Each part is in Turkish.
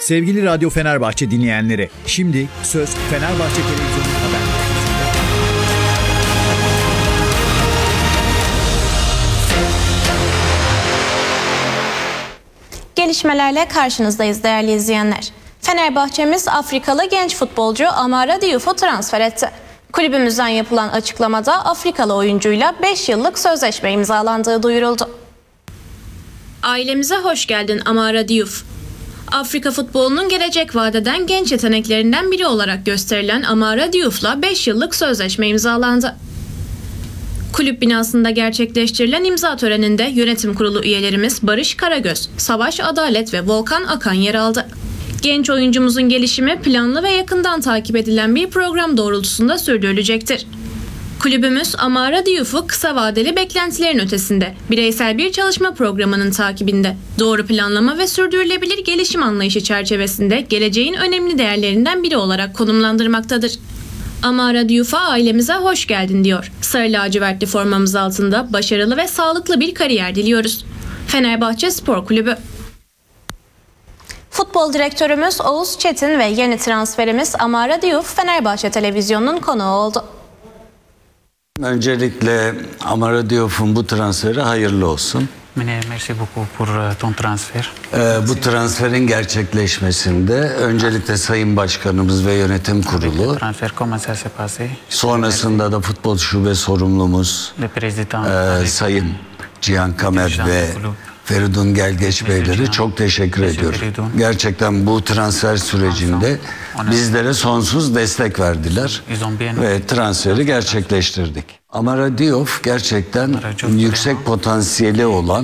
Sevgili Radyo Fenerbahçe dinleyenleri, şimdi söz Fenerbahçe Televizyonu haberlerinde. Gelişmelerle karşınızdayız değerli izleyenler. Fenerbahçemiz Afrikalı genç futbolcu Amara Diouf'u transfer etti. Kulübümüzden yapılan açıklamada Afrikalı oyuncuyla 5 yıllık sözleşme imzalandığı duyuruldu. Ailemize hoş geldin Amara Diouf. Afrika futbolunun gelecek vadeden genç yeteneklerinden biri olarak gösterilen Amara Diouf'la 5 yıllık sözleşme imzalandı. Kulüp binasında gerçekleştirilen imza töreninde yönetim kurulu üyelerimiz Barış Karagöz, Savaş Adalet ve Volkan Akan yer aldı. Genç oyuncumuzun gelişimi planlı ve yakından takip edilen bir program doğrultusunda sürdürülecektir. Kulübümüz Amara Diouf'u kısa vadeli beklentilerin ötesinde, bireysel bir çalışma programının takibinde, doğru planlama ve sürdürülebilir gelişim anlayışı çerçevesinde geleceğin önemli değerlerinden biri olarak konumlandırmaktadır. Amara Diouf'a ailemize hoş geldin diyor. Sarı lacivertli formamız altında başarılı ve sağlıklı bir kariyer diliyoruz. Fenerbahçe Spor Kulübü. Futbol direktörümüz Oğuz Çetin ve yeni transferimiz Amara Diouf Fenerbahçe Televizyonu'nun konuğu oldu. Öncelikle Amara Diouf'un bu transferi hayırlı olsun. Merci beaucoup pour ton transfer. Bu transferin gerçekleşmesinde öncelikle Sayın Başkanımız ve Yönetim Kurulu, sonrasında da futbol şube sorumlumuz Sayın Cihan Kamer ve Feridun Gelgeç Beyleri çok teşekkür ediyorum. Gerçekten bu transfer sürecinde bizlere sonsuz destek verdiler ve transferi gerçekleştirdik. Amara Diouf gerçekten yüksek potansiyeli olan,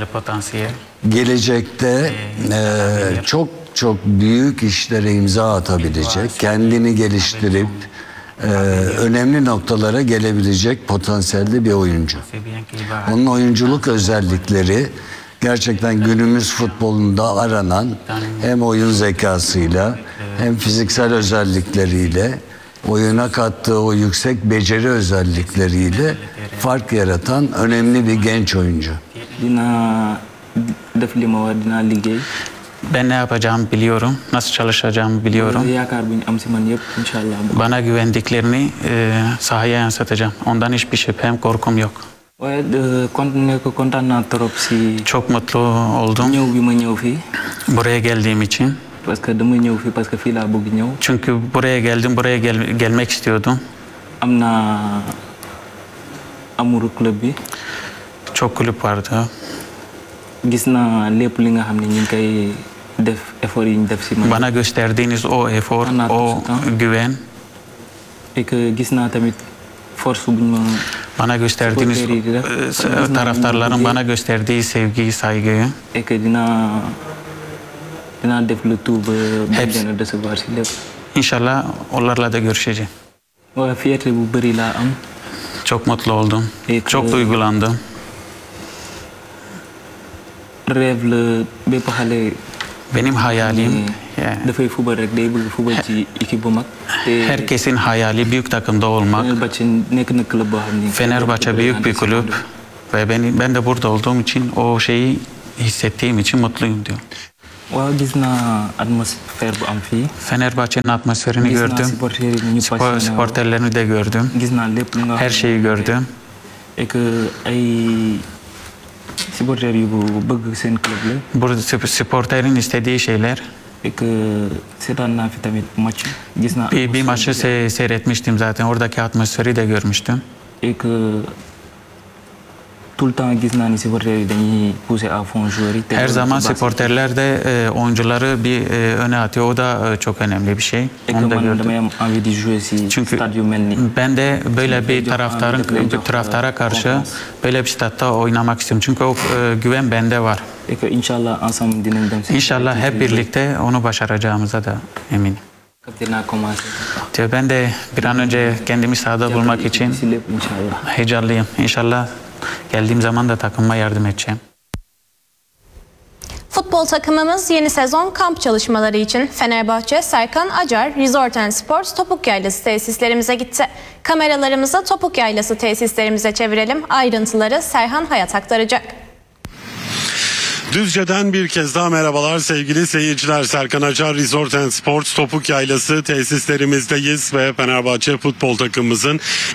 gelecekte çok büyük işlere imza atabilecek, kendini geliştirip önemli noktalara gelebilecek potansiyelde bir oyuncu. Onun oyunculuk özellikleri gerçekten günümüz futbolunda aranan hem oyun zekasıyla hem fiziksel özellikleriyle, oyuna kattığı o yüksek beceri özellikleriyle fark yaratan önemli bir genç oyuncu. Ben ne yapacağımı biliyorum, nasıl çalışacağımı biliyorum. Bana güvendiklerini sahaya yansıtacağım. Ondan hiçbir şüphem, korkum yok. Çok mutlu oldum buraya geldiğim için. Çünkü buraya geldim, buraya gelmek istiyordum. Çok kulüp vardı. Bana gösterdiğiniz o efor, o güven, bana gösterdiğiniz taraftarların bana gösterdiği sevgiyi, saygıyı, İnşallah onlarla da görüşeceğim. Çok mutlu oldum, çok duygulandım. Benim hayalim, herkesin hayali büyük takımda olmak. Fenerbahçe büyük bir kulüp ve ben de burada olduğum için, o şeyi hissettiğim için mutluyum diyor. Fenerbahçe'nin atmosferini gördüm, sporterlerini de gördüm, her şeyi gördüm. Burada sporterin istediği şeyler. Bir maçı seyretmiştim zaten, oradaki atmosferi de görmüştüm. Her zaman sporterler de oyuncuları bir öne atıyor. O da çok önemli bir şey. Onu da gördüm. Çünkü ben de böyle bir taraftara karşı böyle bir statta oynamak istiyorum. Çünkü o güven bende var. İnşallah hep birlikte onu başaracağımıza da eminim. Ben de bir an önce kendimi sahada bulmak için heyecanlıyım. İnşallah geldiğim zaman da takımıma yardım edeceğim. Futbol takımımız yeni sezon kamp çalışmaları için Fenerbahçe Serkan Acar Resort & Sports Topuk Yaylası tesislerimize gitti. Kameralarımızı Topuk Yaylası tesislerimize çevirelim. Ayrıntıları Serhan Hayat aktaracak. Düzce'den bir kez daha merhabalar sevgili seyirciler. Serkan Acar Resort and Sports Topuk Yaylası tesislerimizdeyiz ve Fenerbahçe futbol takımımızın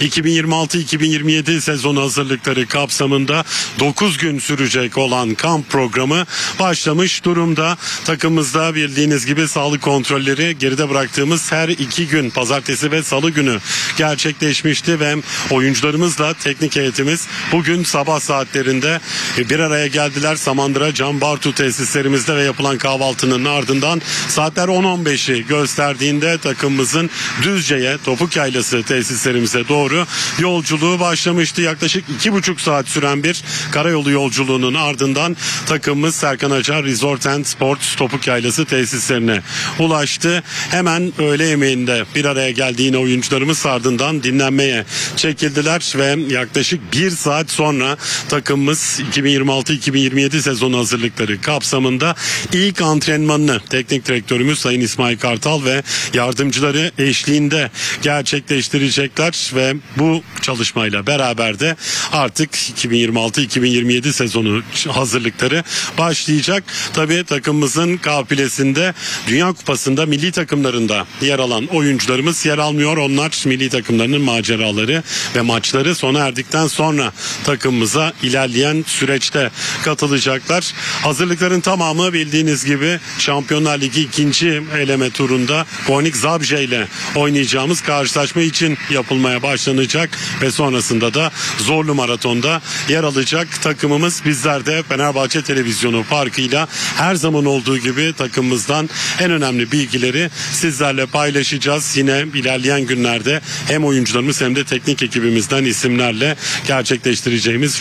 2026-2027 sezon hazırlıkları kapsamında 9 gün sürecek olan kamp programı başlamış durumda. Takımımızda bildiğiniz gibi sağlık kontrolleri geride bıraktığımız her 2 gün pazartesi ve salı günü gerçekleşmişti ve oyuncularımızla teknik heyetimiz bugün sabah saatlerinde bir araya geldiler. Samandıra Can Bartu tesislerimizde ve yapılan kahvaltının ardından saatler 10-15'i gösterdiğinde takımımızın Düzce'ye, Topuk Yaylası tesislerimize doğru yolculuğu başlamıştı. Yaklaşık 2,5 saat süren bir karayolu yolculuğunun ardından takımımız Serkan Acar Resort and Sports Topuk Yaylası tesislerine ulaştı. Hemen öğle yemeğinde bir araya geldiğinde oyuncularımız ardından dinlenmeye çekildiler ve yaklaşık 1 saat sonra takımımız 2026-2027 sezonu hazırlıkları kapsamında ilk antrenmanını teknik direktörümüz Sayın İsmail Kartal ve yardımcıları eşliğinde gerçekleştirecekler ve bu çalışmayla beraber de artık 2026-2027 sezonu hazırlıkları başlayacak. Tabii takımımızın kafilesinde Dünya Kupası'nda milli takımlarında yer alan oyuncularımız yer almıyor. Onlar milli takımlarının maceraları ve maçları sona erdikten sonra takımımıza ilerleyen süreçte katılacaklar. Hazırlıkların tamamı bildiğiniz gibi Şampiyonlar Ligi 2. eleme turunda Konik Zabrze ile oynayacağımız karşılaşma için yapılmaya başlanacak ve sonrasında da zorlu maratonda yer alacak takımımız. Bizler de Fenerbahçe Televizyonu Parkı'yla her zaman olduğu gibi takımımızdan en önemli bilgileri sizlerle paylaşacağız. Yine ilerleyen günlerde hem oyuncularımız hem de teknik ekibimizden isimlerle gerçekleştireceğimiz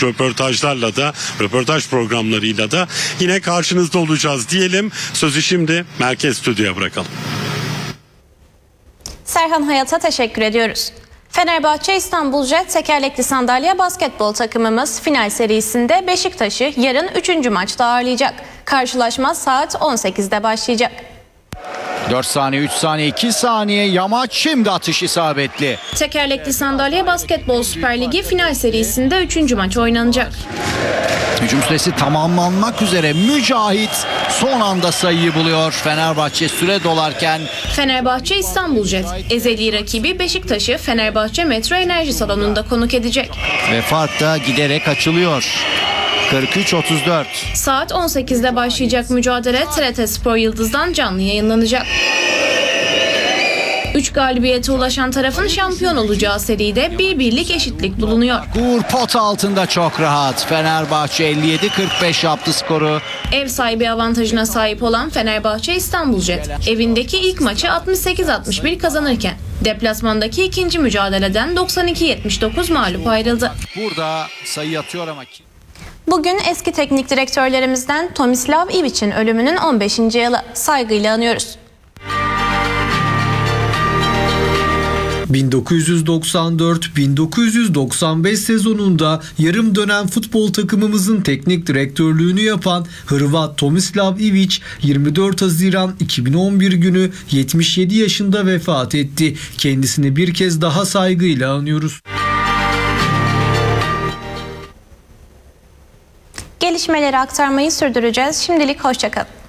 röportaj programlarıyla da yine karşınızda olacağız diyelim. Sözü şimdi Merkez Stüdyo'ya bırakalım. Serhan Hayat'a teşekkür ediyoruz. Fenerbahçe İstanbul Jet tekerlekli sandalye basketbol takımımız final serisinde Beşiktaş'ı yarın 3. maçta ağırlayacak. Karşılaşma saat 18'de başlayacak. 4 saniye, 3 saniye, 2 saniye. Yamaç şimdi atış isabetli. Tekerlekli sandalye basketbol Süper Ligi final serisinde 3. maç oynanacak. Hücum süresi tamamlanmak üzere. Mücahit son anda sayıyı buluyor. Fenerbahçe süre dolarken. Fenerbahçe İstanbul Jet ezeli rakibi Beşiktaş'ı Fenerbahçe Metro Enerji Salonu'nda konuk edecek. Ve fark da giderek açılıyor. 43-34. Saat 18'de başlayacak mücadele TRT Spor Yıldız'dan canlı yayınlanacak. 3 galibiyete ulaşan tarafın şampiyon olacağı seride bir birlik eşitlik bulunuyor. Uğur pot altında çok rahat. Fenerbahçe 57-45 yaptı skoru. Ev sahibi avantajına sahip olan Fenerbahçe İstanbul Jet evindeki ilk maçı 68-61 kazanırken deplasmandaki ikinci mücadeleden 92-79 mağlup ayrıldı. Burada sayı atıyor ama... Bugün eski teknik direktörlerimizden Tomislav Ivic'in ölümünün 15. yılı. Saygıyla anıyoruz. 1994-1995 sezonunda yarım dönem futbol takımımızın teknik direktörlüğünü yapan Hırvat Tomislav Ivic 24 Haziran 2011 günü 77 yaşında vefat etti. Kendisini bir kez daha saygıyla anıyoruz. Gelişmeleri aktarmayı sürdüreceğiz. Şimdilik hoşça kalın.